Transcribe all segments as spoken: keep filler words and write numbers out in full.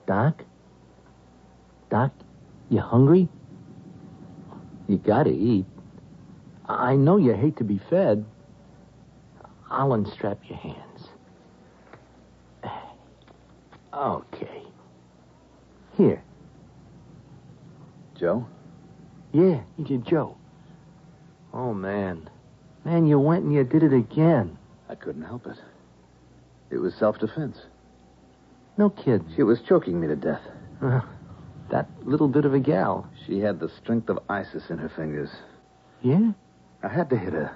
Doc? Doc, you hungry? You gotta eat. I know you hate to be fed. I'll unstrap your hands. Okay. Here. Joe? Yeah, you're Joe. Oh, man. Man, you went and you did it again. I couldn't help it. It was self-defense. No kidding. She was choking me to death. Uh, that little bit of a gal. She had the strength of ISIS in her fingers. Yeah? I had to hit her.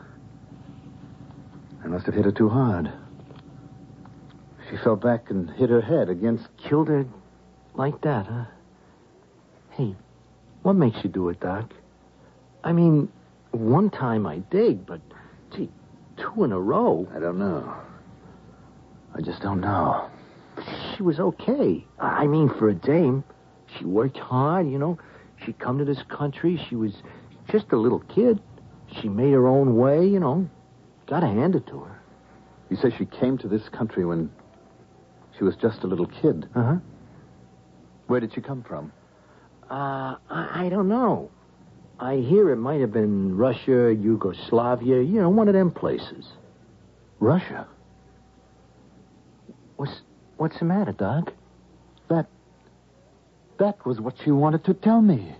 I must have hit her too hard. She fell back and hit her head against... Killed her like that, huh? Hey, what makes you do it, Doc? I mean, one time I dig, but, gee, two in a row. I don't know. I just don't know. She was okay. I mean, for a dame. She worked hard, you know. She come to this country. She was just a little kid. She made her own way, you know. Gotta hand it to her. You say she came to this country when she was just a little kid? Uh-huh. Where did she come from? Uh, I, I don't know. I hear it might have been Russia, Yugoslavia, you know, one of them places. Russia? What's, what's the matter, Doc? That... That was what she wanted to tell me.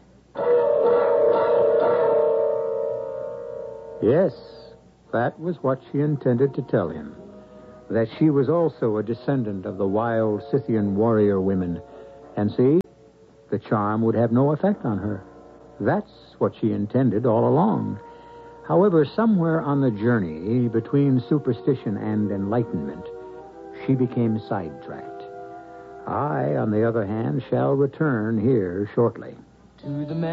Yes, that was what she intended to tell him. That she was also a descendant of the wild Scythian warrior women. And see, the charm would have no effect on her. That's what she intended all along. However, somewhere on the journey between superstition and enlightenment, she became sidetracked. I, on the other hand, shall return here shortly. To the man.